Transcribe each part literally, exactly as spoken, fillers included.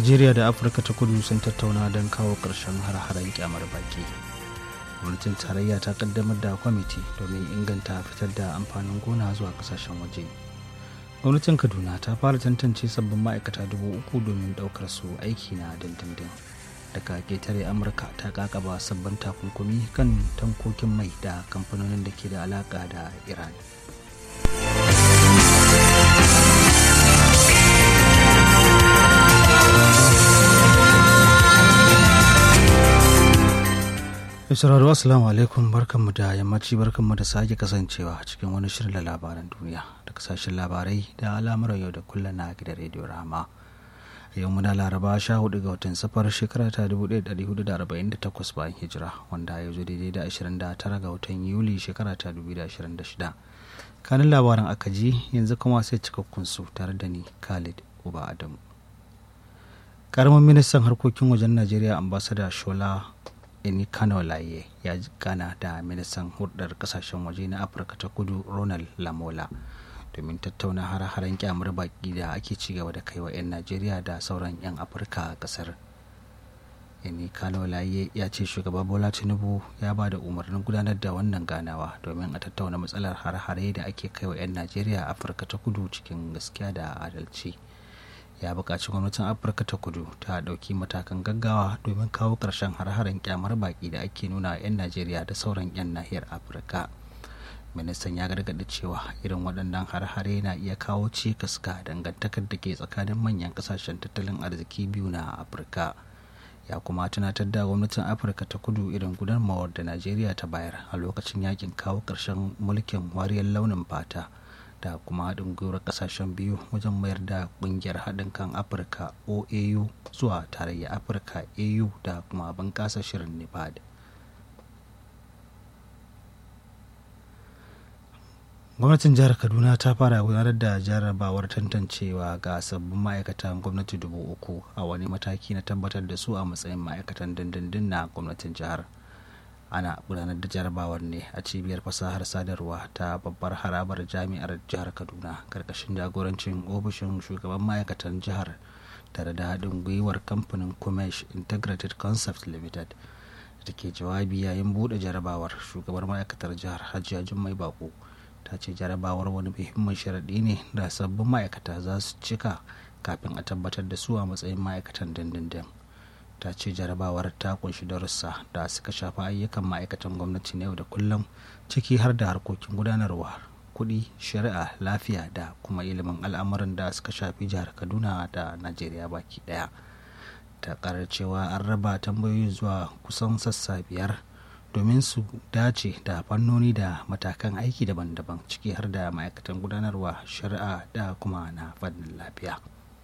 Najeriya da Afirka ta Kudu sun tattauna don kawo ƙarshen har-haren kyamar baki. Gwamnatin tarayya ta kaddamar da kwamiti domin inganta fitar da amfanin gona zuwa kasashen waje. Gwamnatin Kaduna ta fara tantance sabbin ma'aikata dubu uku domin ɗaukar su aiki na dindindin. Daga ƙetare Amurka ta kakaba sabbin takunkumi kan tankokin mai da kamfanonin da ke da alaƙa da Iran. Sauraro assalamu alaikum, barkanmu da yammaci, barkanmu da sake kasancewa cikin wani shirin labaran duniya da kasashen labarai da al'amuran yau da kullum na gidan rediyo Rahama. Yau muna Laraba sha hudu ga watan safar shekara ta dubu ɗaya da ɗari hudu da arba'in da takwas bayan hijira, wanda ya zo daidai da ashirin da tara ga watan Yuli shekara ta dubu da ashirin da shida. Kanin labaran aka ji, yanzu kuma sai cikakkun su tare da ni Khalid Uba Adamu. Karamin ministan harkokin wajen Najeriya ambassador Shola Eni Kano Laye ya gana da ministan hulɗar kasashen waje na Afirka ta Kudu Ronald Lamola domin tattauna hare-haren kyamar baki da ake ci gaba da kaiwa 'yan Najeriya da sauran 'yan Afirka a ƙasar. Eni Kano Laye ya ce shugaba Bola Tinubu ya ba da umarnin gudanar da wannan ganawa domin a tattauna matsalar hare-hare da ake kaiwa 'yan Najeriya a Afirka ta Kudu cikin gaskiya da adalci. Ya buƙaci gwamnatin Afirka ta Kudu ta ɗauki matakan gaggawa domin kawo ƙarshen har-haren kyamar baƙi da ake nuna 'yan Najeriya da sauran 'yan nahiyar Afirka. Ministan ya gargaɗi cewa irin waɗannan har-hare na iya kawo cikas ga dangantakar da ke tsakanin manyan ƙasashen tattalin arziki biyu na Afirka. Ya kuma tunatar da gwamnatin Afirka ta Kudu irin gudunmawar da Najeriya ta bayar a lokacin yakin kawo ƙarshen mulkin wariyar launin fata da kuma haɗin gwiwar ƙasashen biyu wajen mayar da ƙungiyar haɗin kan Afirka O A U zuwa tarayyar Afirka A U da kuma bunƙasa shirin NEPAD. Gwamnatin jihar Kaduna ta fara gudanar da jarrabawar tantancewa ga sabbin ma'aikatan gwamnati dubu uku a wani mataki na tabbatar da su a matsayin ma'aikatan dindindin na gwamnatin jihar. Ana gudanar da jarabawar ne a cibiyar fasahar sadarwa ta babbar harabar jami'ar jihar Kaduna karkashin jagorancin ofishin shugaban ma'aikatan jihar tare da haɗin gwiwar kamfanin Kumesh Integrated Concepts Limited. Da ke jawabi yayin buɗe jarabawar, shugabar ma'aikatar jihar Hajiya Jummai Bako ta ce jarabawar wani muhimmin sharaɗi ne da sabbin ma'aikata za su cika kafin a tabbatar da su a matsayin ma'aikatan dindindin. Ta ce jarabawar ta kunshi darussa da suka shafi ayyukan ma'aikatan gwamnati na yau da kullum, ciki har da harkokin gudanarwa, kuɗi, shari'a, lafiya da kuma ilimin al'amuran da suka shafi jihar Kaduna da Najeriya baki ɗaya. Ta ƙarar cewa an raba tambayoyi zuwa kusan sassa biyar domin su dace da fannoni da matakan aiki daban-daban, ciki har da ma'aikatan gudanarwa, shari'a da kuma na fannin lafiya.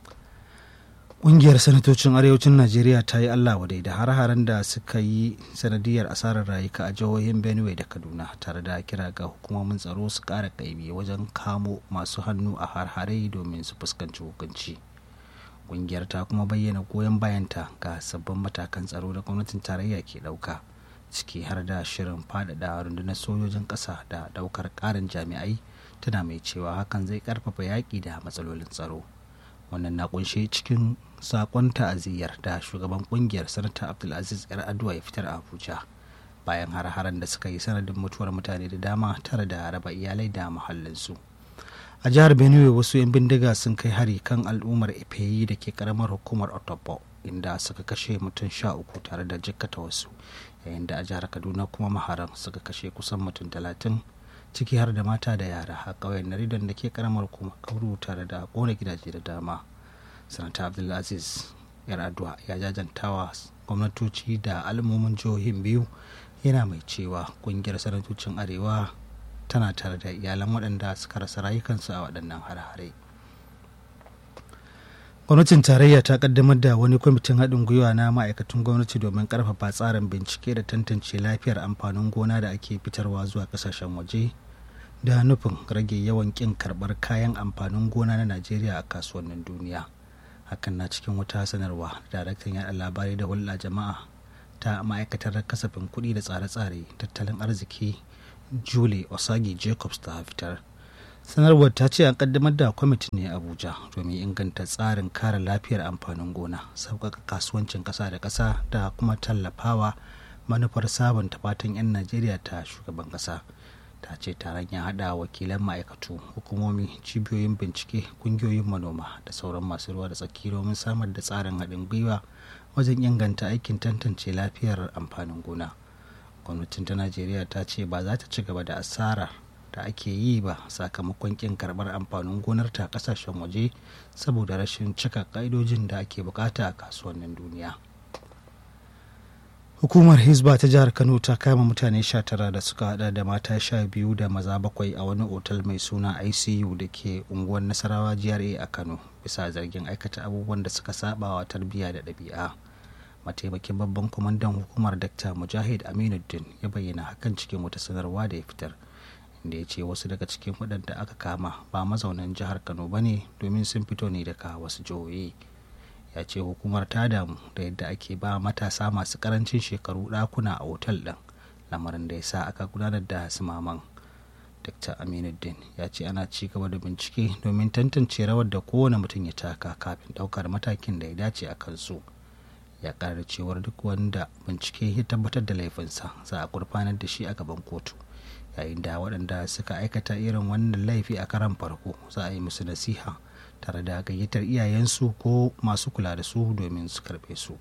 Ƙungiyar sanatocin arewacin Najeriya ta yi Allah wadai da har-haren da suka yi sanadiyar asarar rayuka a jihohin Benue da Kaduna, tare da kira ga hukumomin tsaro su ƙara ƙaimi wajen kamo masu hannu a har-hare domin su fuskanci hukunci. Ƙungiyar ta kuma bayyana goyon bayanta ga sabbin matakan tsaro da gwamnatin tarayya ke ɗauka, ciki har da shirin faɗaɗa rundunar sojojin ƙasa da ɗaukar ƙarin jami'ai, tana mai cewa hakan zai ƙarfafa yaƙi da matsalolin tsaro. Wannan na kunshe cikin sakon ta'aziyyar da shugaban kungiyar sanata Abdulaziz Yar Aduwa ya fitar a Abuja bayan har-haren da suka yi sanadin mutuwar mutane da dama tare da raba iyalai da muhallinsu. A jihar Benue, wasu 'yan bindiga sun kai hari kan al'ummar Ifeyi da ke karamar hukumar Otobo, inda suka kashe mutum sha uku tare da jikkata wasu, yayin da a jihar Kaduna kuma maharan suka kashe kusan mutum talatin, ciki har da mata da yara a ƙauyen Naridon da ke karamar kuma Kauru tare da ƙona gidaje da dama. Sanata Abdulaziz Yar Aduwa ya jajantawa gwamnatoci da al'ummomin jihohin biyu, yana mai cewa ƙungiyar sanatocin arewa tana tare da iyalan waɗanda suka rasa rayukansu a waɗannan hare-hare. Gwamnatin tarayya ta kaddamar da wani kwamitin haɗin gwiwa na ma'aikatan gwamnati domin ƙarfafa tsarin bincike da tantance lafiyar amfanin gona da ake fitarwa zuwa ƙasashen waje, da nufin rage yawan ƙin karɓar kayan amfanin gona na Najeriya a kasuwannin duniya. Hakan na cikin wata sanarwa daraktan yaɗa labarai da hulɗa jama'a ta ma'aikatar kasafin kuɗi da tsare-tsare tattalin arziki Julie Osagi Jacobs ta fitar. sanarwar ta ce an kaddamar da kwamitin ne abuja domin inganta tsarin kare lafiyar amfanin gona, sauƙaƙa kasuwancin ƙasa da ƙasa da kuma tallafawa manufar sabunta fatan 'yan najeriya ta shugaban ƙasa. Ta ce taron ya haɗa wakilan ma'aikatu, hukumomi, cibiyoyin bincike, ƙungiyoyin manoma da sauran masu ruwa da tsaki domin samar da tsarin haɗin gwiwa wajen inganta aikin tantance lafiyar amfanin gona. Gwamnatin ta najeriya ta ce ba za ta ci gaba da asara da ake yi ba sakamakon kin karbar amfanin gonar ta kasashen waje saboda rashin cika ka'idojin da ake bukata a kasuwannin duniya. Hukumar Hizba ta jihar Kano ta kama mutane sha tara da suka hada da mata sha biyu da maza bakwai a wani otal mai suna I C U da ke unguwar Nasarawa G R A a Kano bisa zargin aikata abubuwan da suka saba wa tarbiyya da ɗabi'a. Mataimakin babban kwamandan hukumar Dr. Mujahid Aminuddin ya bayyana hakan cikin wata sanarwa da ya fitar, inda ya ce wasu daga cikin waɗanda aka kama ba mazaunan jihar Kano ba ne domin sun fito ne daga wasu jihohi. Ya ce hukumar ta damu da yadda ake ba matasa masu karancin shekaru ɗakuna a otal ɗin, lamarin da ya sa aka gudanar da simaman. Dr. Aminuddin ya ce ana ci gaba da bincike domin tantance rawar da kowane mutum ya taka kafin ɗaukar matakin da ya dace a kansu. Ya ƙara cewar duk wanda bincike ya tabbatar da laifinsa za a gurfanar da shi a gaban kotu, yayin da waɗanda suka aikata irin wannan laifi a karan farko za a yi musu nasiha tare da gayyatar iyayensu ko masu kula da su domin su karɓe su.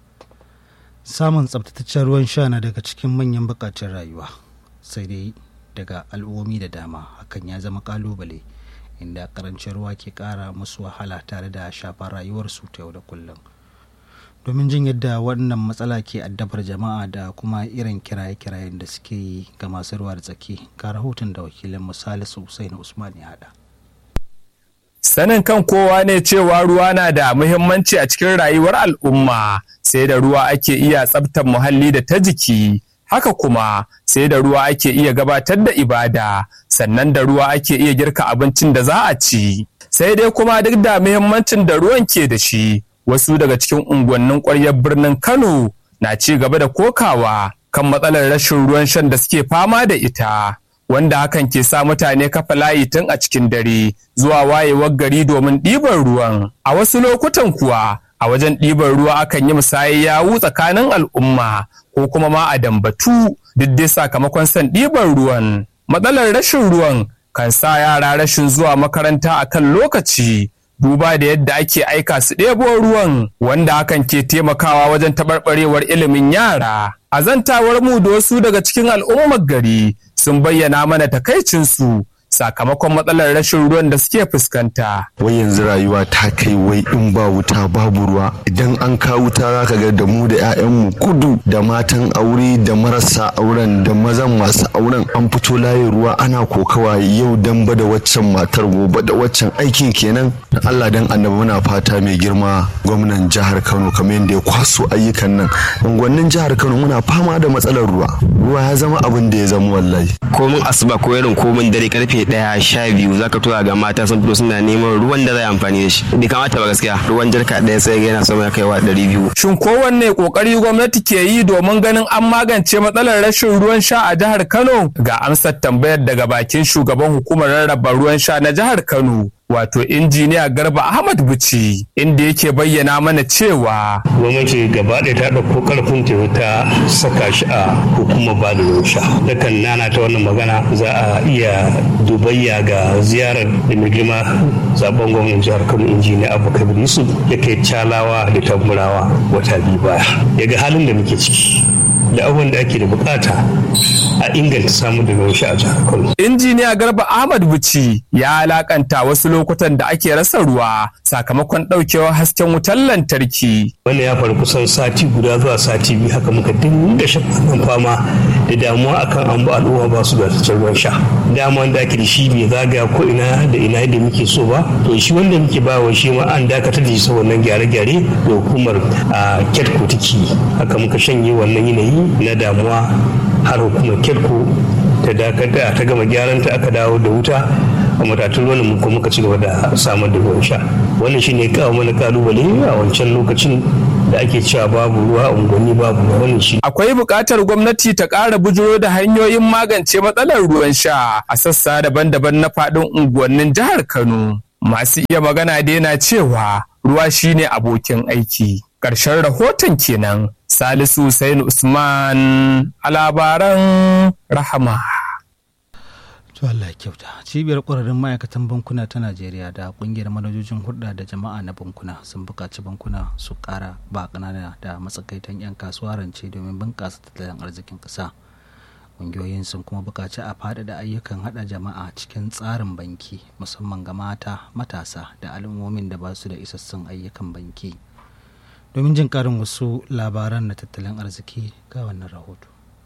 Samun tsabtataccen ruwan sha na daga cikin manyan buƙatun rayuwa, sai dai daga al'ummomi da dama hakan ya zama ƙalubale, inda ƙarancin ruwa ke ƙara musu wahala tare da shafar rayuwarsu ta yau da kullum. Domin jin yadda wannan matsala ke addabar jama'a da kuma irin kiraye-kirayen da suke yi ga masu ruwa da tsaki, ga rahoton da wakilin Salisu Hussein Usman ya haɗa. Sanin kan kowa ne cewa ruwa na da muhimmanci a cikin rayuwar al'umma, sai da ruwa ake iya tsabtar muhalli da ta jiki, haka kuma sai da ruwa ake iya gabatar da ibada, sannan da ruwa ake iya girka abincin da za a ci. Sai dai kuma duk da muhimmancin da ruwan ke da shi, wasu daga cikin unguwannin ƙwaryar birnin Kano na ci gaba da kokawa kan matsalar rashin ruwan shan da suke fama da ita, wanda hakan ke sa mutane kafa layi tun a cikin dare zuwa wayewar gari domin ɗiban ruwan. A wasu lokutan kuwa a wajen ɗiban ruwa akan yi musayar yawu tsakanin al'umma ko kuma ma a dambatu, duk dai sakamakon son ɗiban ruwan. Matsalar rashin ruwan kan sa yara rashin zuwa makaranta akan lokaci, duba da yadda ake aika su ɗebo ruwan, wanda hakan ke taimakawa wajen taɓarɓarewar ilimin yara. A zantawar mu da wasu daga cikin al'ummar gari sun bayyana mana takaicinsu sakamakon matsalar rashin ruwan da suke fuskanta. Wai yanzu rayuwa ta kai wai in ba wuta babu ruwa, idan an kawo wuta za ka ga da mu da 'ya'yanmu kudu da matan aure da marasa auren da mazan masu auren an fito layin ruwa ana kokawa yau dan ba da waccan matar gobe da waccan aikin kenan. Dan Allah dan annabi muna fata mai girma gwamnan jihar Kano kamar yadda ya kwaso ayyukan nan. Unguwannin jihar Kano muna fama da matsalar ruwa. Ruwa ya zama abin da ya zama wallahi. Komin asuba ko irin komin dare karfe daya sha biyu zaka tura ga mata sun fito suna neman ruwan da zai amfani da shi. Bai kamata ba gaskiya. Ruwan jarka daya sai ga yana sama ya kaiwa ɗari biyu. Shin kowanne kokari gwamnati ke yi domin ganin an magance matsalar rashin ruwan sha a jihar Kano? Ga amsar tambayar daga bakin shugaban hukumar rarraba ruwan sha na jihar Kano, wato injiniya Garba Ahmad Buci, inda yake bayyana mana cewa gwamnati gaba ɗaya ta ɗauko ƙarfin ta ta saka shi a hukumar ba da ruwan sha. Dakan nana ta wannan magana za a iya dubayya ga ziyarar da mai girma zaben gwamnan jihar Kano injiniya Abba Kabir Yusuf ya kai Calawa da Tamburawa wata biyu baya. Ya ga halin da muke ciki da abubuwan da ake da bukata a inganta samun da ruwan sha a jihar Kano. Injiniya Garba Ahmad Buci ya alakanta wasu lokutan da ake rasa ruwa sakamakon daukewar hasken wutar lantarki. Wannan ya faru kusan sati guda zuwa sati biyu haka muka dinga shan fama da damuwa akan an ba al'umma ba su da ruwan sha. Dama da ake da shi bai zagaya ko ina da ina da muke so ba. To shi wanda muke ba wa shi ma an dakatar da shi saboda wannan gyare-gyare da hukumar a Ketco take. Haka muka shanye wannan yanayi na damuwa har hukumar Ketco ta dakata ta gama gyaran ta aka dawo da wuta a matatun ruwan mu kuma muka ci gaba da samar da ruwan sha. Wannan shine kawo mana kalubale a wancan lokacin da ake cewa babu ruwa unguwanni babu ruwa wannan shi. Akwai buƙatar gwamnati ta ƙara bujuro da hanyoyin magance matsalar ruwan sha a sassa daban-daban na faɗin unguwannin jihar Kano. Masu iya magana dai na cewa ruwa shine abokin aiki. Ƙarshen rahoton kenan. Salisu Hussein Usman a labaran Rahama. To Allah kyauta. Cibiyar ƙwararrun ma'aikatan bankuna ta Najeriya da ƙungiyar manajojin hulɗa da jama'a na bankuna sun buƙaci bankuna su ƙara ba ƙanana da matsakaitan 'yan kasuwa rance domin bunƙasa tattalin arzikin ƙasa. Ƙungiyoyin sun kuma buƙaci a faɗaɗa ayyukan haɗa jama'a cikin tsarin banki musamman ga mata, matasa da al'ummomin da ba su da isassun ayyukan banki. Domin jin ƙarin wasu labaran na tattalin arziki ga wannan rahoto.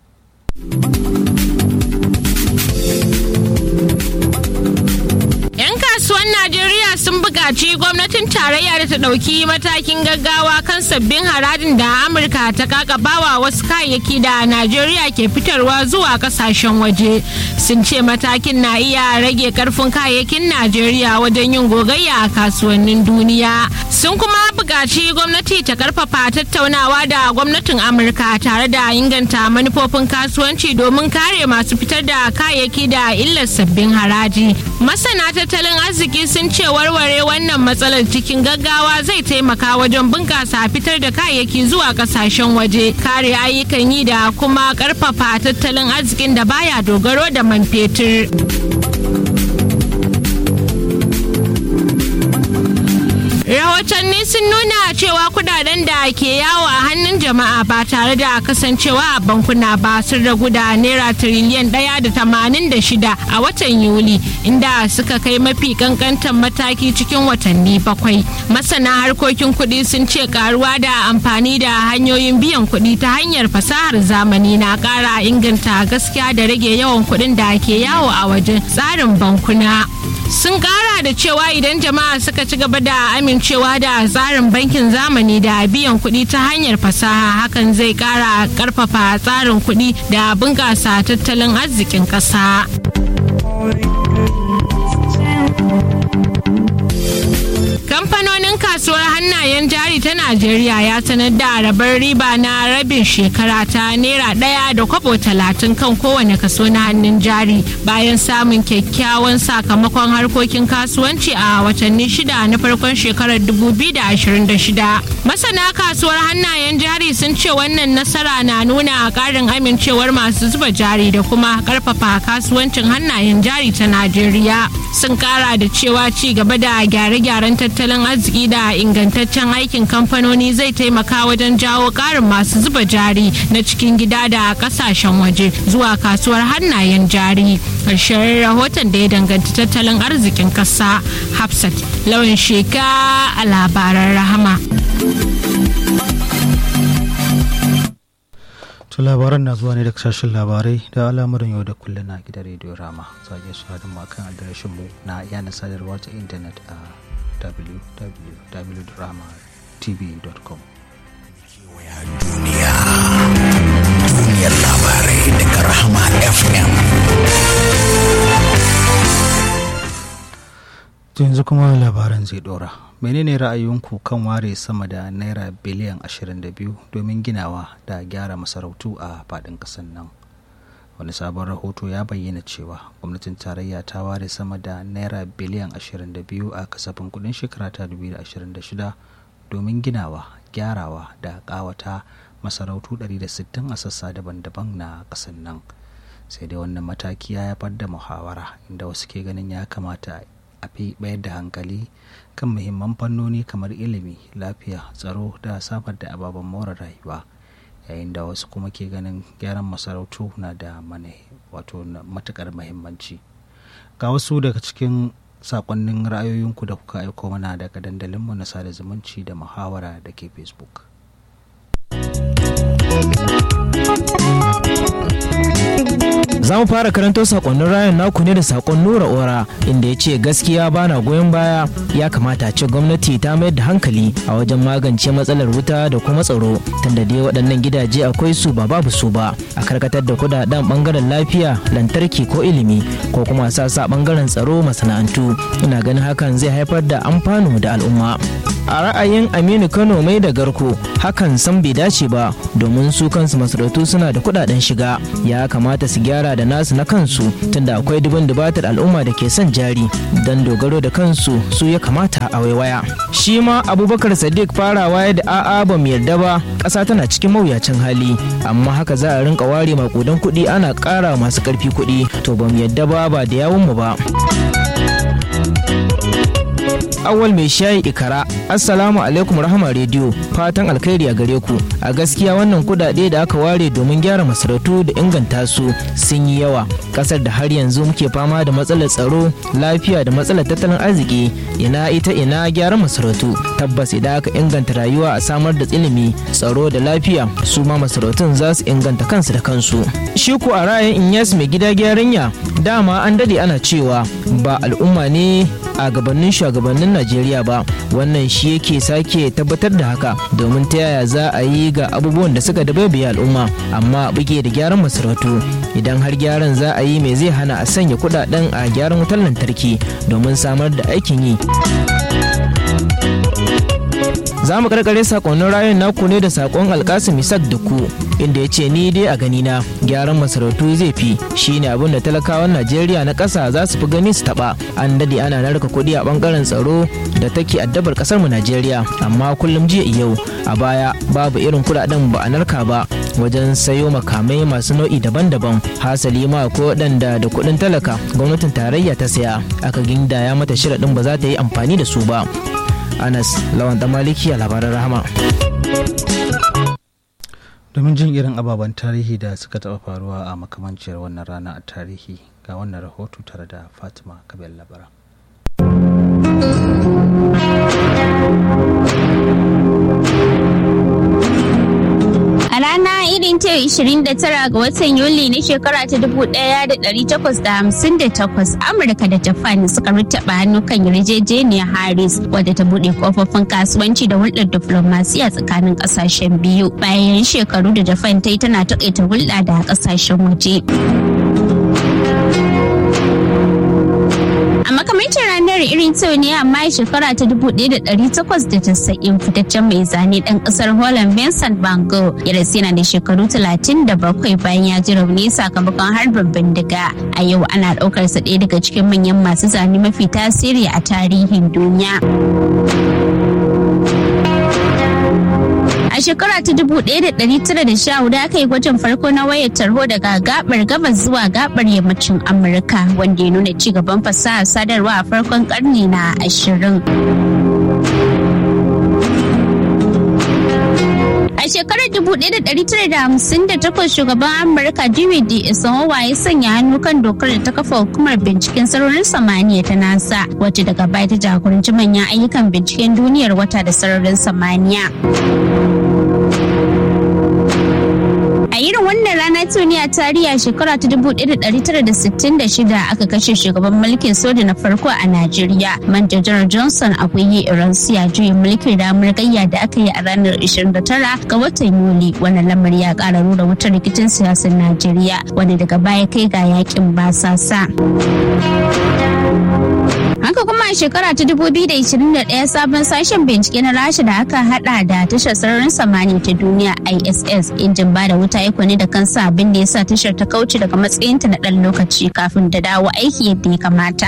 'Yan kasuwan Najeriya sun buƙaci gwamnatin tarayya da ta ɗauki matakin gaggawa kan sabbin harajin da Amurka ta kakabawa wasu kayayyaki da Najeriya ke fitarwa zuwa ƙasashen waje. Sun ce matakin na iya rage ƙarfin kayayyakin Najeriya wajen yin gogayya a kasuwannin duniya. Sun kuma buƙaci gwamnati ta ƙarfafa tattaunawa da gwamnatin Amurka tare da inganta manufofin kasuwanci domin kare masu fitar da kayayyaki da illar sabbin haraji. Masana tattalin arziki sun ce warware wannan matsalar cikin gaggawa zai taimaka wajen bunƙasa fitar da kayayyaki zuwa ƙasashen waje, kare ayyukan yi da kuma ƙarfafa tattalin arzikin da baya dogaro da man fetur. Rahotanni sun nuna cewa kudaden da ke yawo a hannun jama'a ba tare da kasancewa a bankuna ba sun ragu da naira tiriliyan ɗaya da tamanin da shida a watan Yuli, inda suka kai mafi kankantan mataki cikin watanni bakwai. Masana harkokin kuɗi sun ce karuwa da amfani da hanyoyin biyan kuɗi ta hanyar fasahar zamani na ƙara inganta gaskiya da rage yawan kuɗin da ke yawo a wajen tsarin bankuna. Sun kara da cewa idan jama'a suka ci gaba da amincewa da tsarin bankin zamani da biyan kuɗi ta hanyar fasaha, hakan zai kara karfafa tsarin kuɗi da bunƙasa tattalin arzikin ƙasa. Kamfanonin kasuwar hannayen jari ta Najeriya ya sanar da rabar riba na rabin shekara ta naira ɗaya da kwabo talatin kan kowane kaso na hannun jari bayan samun kyakkyawan sakamakon harkokin kasuwanci a watanni shida na farkon shekarar dubu biyu da ashirin da shida. Masana kasuwar hannayen jari sun ce wannan nasara na nuna ƙarin amincewar masu zuba jari da kuma ƙarfafa kasuwancin hannayen jari ta Najeriya. Sun ƙara da cewa ci gaba da gyare-gyaren tattalin arziki da ingantaccen aikin kamfanoni zai taimaka wajen jawo ƙarin masu zuba jari na cikin gida da ƙasashen waje zuwa kasuwar hannayen jari. Ƙarshen rahoton da ya danganci tattalin arzikin ƙasa. Hafsat Lawan Sheka a labaran Rahama. To labaran na zuwa ne da sashen labarai da al'amuran yau da kullum na gidan rediyo Rama. Za a iya sauraron mu kan adireshin mu na yanar sadarwa ta intanet a w w w dot rama t v dot com. Duniya, duniyar labarai daga Rahama F M. Yanzu kuma labaran zai dora. Menene ra'ayinku kan ware sama da naira biliyan ashirin da biyu domin ginawa da gyara masarautu a faɗin ƙasar nan? Wani sabon rahoto ya bayyana cewa gwamnatin tarayya ta ware sama da naira biliyan ashirin da biyu a kasafin kudin shekara ta dubu biyu da ashirin da shida domin ginawa, gyarawa da ƙawata masarautu ɗari da sittin a sassa daban-daban na ƙasar nan. Sai dai wannan mataki ya haifar da muhawara inda wasu ke ganin ya kamata a fi bayar da hankali kan muhimman fannoni kamar ilimi, lafiya, tsaro da samar da ababen more rayuwa, yayin da wasu kuma ke ganin gyaran masarautu na da mane wato matukar muhimmanci. Ga wasu daga cikin sakonnin ra'ayoyinku da kuka aiko mana daga dandalinmu na sada zumunci da muhawara da ke Facebook. Za mu fara karanto sakonnin rayan naku ne da sakon Nura Ora inda ya ce gaskiya bana goyon baya, ya kamata ce gwamnati ta mayar da hankali a wajen magance matsalar wuta da kuma tsaro, tunda dai waɗannan gidaje akwai su ba babu su ba, a karkatar da kudaden bangaren lafiya, lantarki ko ilimi ko kuma sa sa bangaren tsaro masana'antu. Ina ganin hakan zai haifar da amfano da al'umma. A ra'ayin Aminu Kano mai da garko, hakan san bai dace ba domin su kansu masarautu suna da kudaden shiga, ya kamata su gyara da nasu na kansu tunda akwai dubin dubatar al'umma da ke son jari don dogaro da kansu, su ya kamata a waiwaya. Shi ma Abubakar Sadiq farawa ya da a'a ba mu yarda ba, ƙasa tana cikin mawuyacin hali amma haka za a rinka ware makudan kuɗi ana ƙara masu ƙarfi kuɗi, to ba mu yarda ba ba da yawun mu ba. Awal mai shayi Ikara, Assalamu alaikum Rahama Radio, fatan alkhairi a gare ku. A gaskiya wannan kudade da aka ware domin gyara masarautu da inganta su sun yi yawa. Kasar da har yanzu muke fama da matsalar tsaro, lafiya da matsalar tattalin arziki, ina ita ina gyaran masarautu. Tabbas idan aka inganta rayuwa a samar da ilimi, tsaro da lafiya, su ma masarautun za su inganta kansu da kansu. Shi ku a ra'ayin Inyas mai gida gyaranya, dama an dade ana cewa ba al'umma ne a gabanin shugabannin Najeriya ba, wannan shi yake sake tabbatar da haka, domin ta yaya za a yi ga abubuwan da suka dabaibaye al'umma amma buge da gyaran masarautu. Idan har gyaran za a yi mai zai hana a sanya kudaden a gyaran wutar lantarki domin samar da aikin yi. Za mu karkare sakonnin rayun naku ne da sakon Alkasim Isak Duku inda ya ce ni dai a ganina gyaran masarautu zai fi, shine abin da talakawan Najeriya na ƙasa za su fi gani su taɓa. An dade ana narka kuɗi a ɓangaren tsaro da take addabar ƙasar mu Najeriya, amma kullum jiya yau a baya babu irin kuɗaɗen ba a narka ba wajen sayo makamai masu nau'i daban-daban. Hasali ma ko waɗanda da kuɗin talaka gwamnatin tarayya ta saya aka gindaya mata shiraɗin ba za ta yi amfani da su ba. Anas Lawan Damaliki a labaran Rahama. Domin jin irin ababen tarihi da suka taɓa faruwa a makamanciyar wannan rana a tarihi, ga wannan rahoto tare da Fatima Kabel Labara. A rana irin ta ishirin da tara ga watan Yuli na shekara ta dubu ɗaya da ɗari takwas da hamsin da takwas, Amurka da Japan suka rattaba hannu kan yarjejeniyar Harris wadda ta buɗe kofofin kasuwanci da hulɗar diflomasiya tsakanin ƙasashen biyu bayan shekaru da Japan ta yi tana taƙaita hulɗa da ƙasashen waje. A makamancin ranar irin ta ne amma shekara ta dubu ɗaya da ɗari takwas da casa'in fitaccen mai zane ɗan ƙasar Holland Vincent van Gogh ya rasu yana da shekaru talatin da bakwai bayan ya ji rauni sakamakon harbin bindiga. A yau ana ɗaukar sa ɗaya daga cikin manyan masu zane mafi tasiri a tarihin duniya. A shekara ta dubu ɗaya da ɗari tara da sha hudu aka yi gwajin farko na wayar tarho daga gabar gabas zuwa gabar yammacin Amurka, wanda ya nuna ci gaban fasahar sadarwa a farkon karni na ashirin. A shekarar dubu ɗaya da ɗari tara da hamsin da takwas shugaban Amurka Dewey D. Eisenhower ya sanya hannu kan dokar da ta kafa hukumar binciken sararin samaniya ta NASA, wacce daga baya ta jagoranci manyan ayyukan binciken duniyar wata da sararin samaniya. A irin wannan rana tuniya tarihi a shekara ta dubu ɗaya da ɗari tara da sittin da shida aka kashe shugaban mulkin soja na farko a Najeriya, Manja Janar Johnson a kuyi Iran siya juyin mulkin ramar gayya da aka yi a ranar ishirin da tara ga watan Yuli. Wannan lamari ya ƙara rura wutar rikicin siyasar Najeriya wanda daga baya kai ga yakin basasa. Haka kuma a shekara ta dubu biyu da ishirin da ɗaya sabon sashen bincike na Rasha da aka hada da tashar sararin samaniya ta duniya I S S injin ba da wuta ya kwane da kansa, abin da ya sa tashar ta kauce daga matsayinta na ɗan lokaci kafin da dawo aiki yadda ya kamata.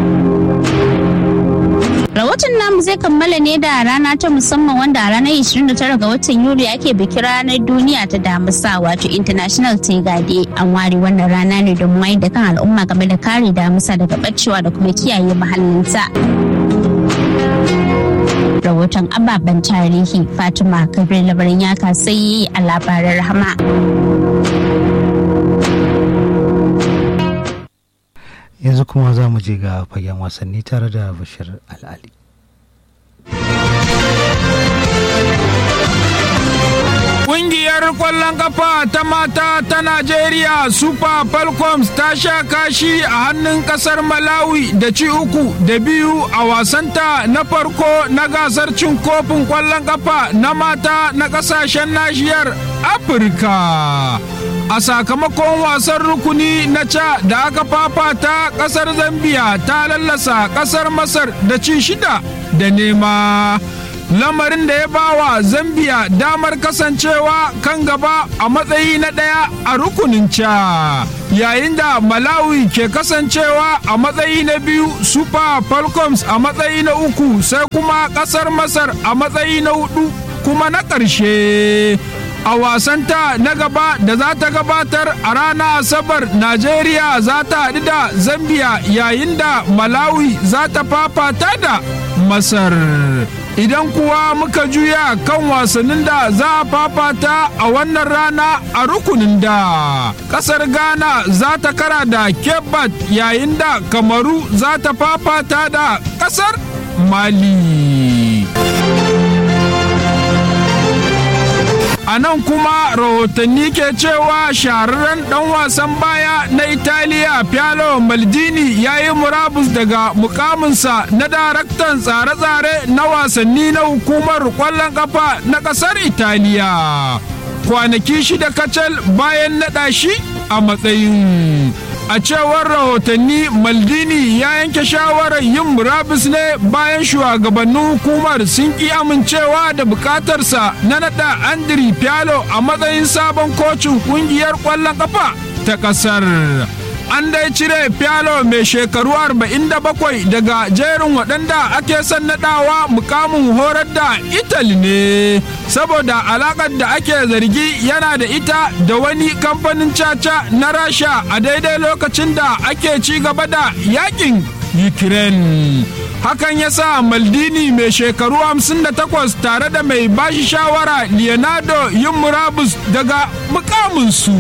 Rahoton namu zai kammala ne da rana ta musamman wanda a ranar ishirin da tara ga watan Yuli ake bikin ranar duniya ta damusa wato International Tiger Day. An ware wannan rana ne don wayar da kan al'umma game da kare damusa daga bacewa da kuma kiyaye muhallinta. Rahoton ababen tarihi Fatima Kabir labarin ya kasai a labaran Rahama. Yanzu kuma za mu je ga fagen wasanni tare da Bashir Al'ali. Ƙungiyar ƙwallon kafa ta mata ta Najeriya Super Falcons ta sha kashi a hannun ƙasar Malawi da ci uku da biyu a wasanta na farko na gasar cin kofin ƙwallon kafa na mata na ƙasashen nahiyar Afirka. A sakamakon wasan rukuni na ca da aka fafata, ƙasar Zambia ta lallasa ƙasar Masar da ci shida da nema. Lamarin da ya bawa Zambia damar kasancewa kan gaba a matsayi na ɗaya a rukunin ca, yayin da Malawi ke kasancewa a matsayi na biyu, Super Falcons a matsayi na uku, sai kuma ƙasar Masar a matsayi na hudu kuma na ƙarshe. A wasanta na gaba da za ta gabatar a ranar Asabar, Najeriya za ta haɗu da Zambia, yayin da Malawi za ta fafata da Masar. Idan kuwa muka juya kan wasannin da za a fafata a wannan rana a rukunin da, ƙasar Ghana za ta kara da Cape Verde, yayin da Kamaru za ta fafata da ƙasar Mali. A nan kuma rahotanni ke cewa shahararren dan wasan baya na Italiya Paolo Maldini ya yi murabus daga mukaminsa na daraktan tsare-tsare na wasanni na hukumar kwallon kafa na kasar Italiya. Kwanaki shida kacal bayan naɗa shi a matsayin. A cewar rahotanni, Maldini ya yanke shawarar yin murabus ne bayan shugabannin hukumar sun ki amincewa da bukatarsa na nada Andri Pirlo a matsayin sabon kocin kungiyar kwallon kafa ta kasar. An dai cire Pirlo mai shekaru arba'in da bakwai daga jerin waɗanda ake son nadawa mukamin horar da Italy ne, saboda alakar da ake zargi yana da ita da wani kamfanin caca na Rasha a daidai lokacin da ake ci gaba da yakin Ukraine. Hakan ya sa Maldini mai shekaru hamsin da takwas tare da mai bashi shawara Leonardo yin murabus daga mukaminsu.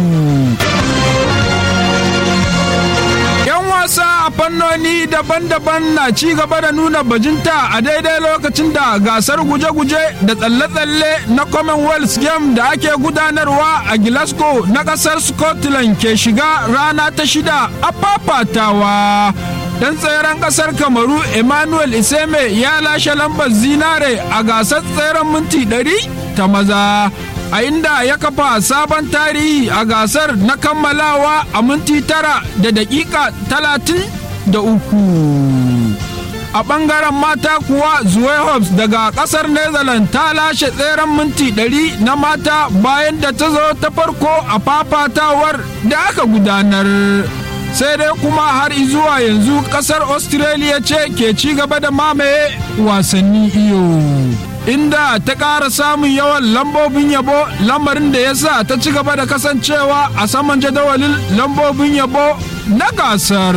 Wasa a fannoni daban-daban na ci gaba da nuna bajinta a daidai lokacin da gasar guje-guje da tsalle-tsalle na Commonwealth Game da ake gudanarwa a Glasgow na ƙasar Scotland ke shiga rana ta shida a fafatawa. Dan tseren ƙasar Kamaru Emmanuel Iseme ya lashe lambar zinare a gasar tseren minti ɗari ta maza, a inda ya kafa sabon tarihi a gasar na kammalawa a minti tara da dakika talatin da uku. A ɓangaren mata kuwa, Zoe Hobbs daga ƙasar Netherlands ta lashe tseren minti ɗari na mata bayan da ta zo ta farko a fafatawar da aka gudanar. Sai dai kuma har zuwa yanzu ƙasar Australia ce ke ci gaba da mamaye wasanni iyo, inda ta ƙara samun yawan lambobin yabo, lamarin da ya sa ta ci gaba da kasancewa a saman jadawalin lambobin yabo na gasar.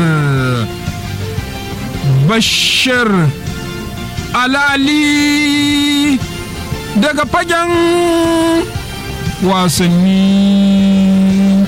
Bashir Alali daga fagen wasanni.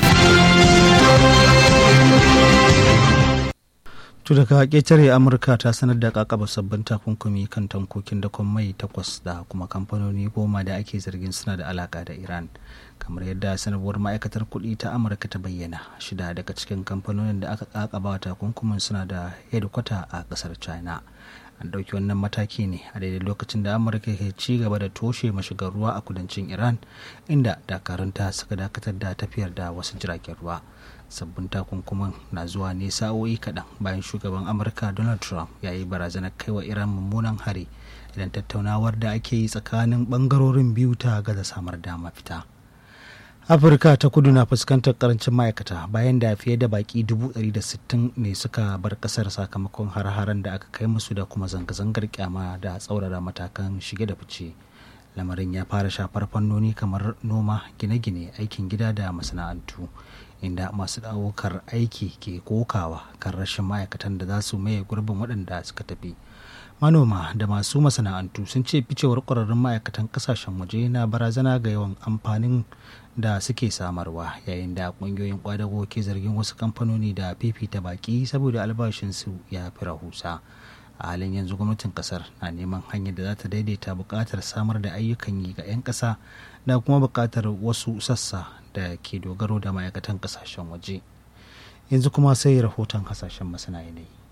To daga ƙetare, Amurka ta sanar da kakaba sabbin takunkumi kan tankokin dakon mai takwas da kuma kamfanoni goma da ake zargin suna da alaka da Iran. Kamar yadda sanarwar ma'aikatar kuɗi ta Amurka ta bayyana, shida daga cikin kamfanonin da aka kakaba takunkumin suna da hedikwata a ƙasar China. An ɗauki wannan mataki ne a daidai lokacin da Amurka ke ci gaba da toshe mashigar ruwa a kudancin Iran, inda dakarunta suka dakatar da tafiyar da wasu jiragen ruwa. Sabbin takunkuman na zuwa ne sa'o'i kaɗan bayan shugaban Amurka Donald Trump ya yi barazanar kaiwa Iran mummunan hari idan tattaunawar da ake yi tsakanin ɓangarorin biyu ta gaza samar da mafita. Afirka ta kudu na fuskantar karancin ma'aikata bayan da fiye da baki dubu ɗari da sittin ne suka bar ƙasar sakamakon har-haren da aka kai musu da kuma zanga-zangar kyama da tsaurara matakan shige da fice. Lamarin ya fara shafar fannoni kamar noma, gine-gine, aikin gida da masana'antu, inda masu ɗaukar aiki ke kokawa kan rashin ma'aikatan da za su maye gurbin waɗanda suka tafi. Manoma da masu masana'antu sun ce ficewar ƙwararrun ma'aikatan ƙasashen waje na barazana ga yawan amfanin da suke samarwa, yayin da ƙungiyoyin ƙwadago ke zargin wasu kamfanoni da fifita baƙi saboda albashinsu ya fi rahusa. a halin yanzu gwamnatin kasar na neman hanyar da za ta daidaita buƙatar samar da ayyukan yi ga 'yan ƙasa da kuma buƙatar wasu sassa da ke dogaro da ma'aikatan ƙasashen waje. Yanzu kuma sai rahoton hasashen masana yanayi.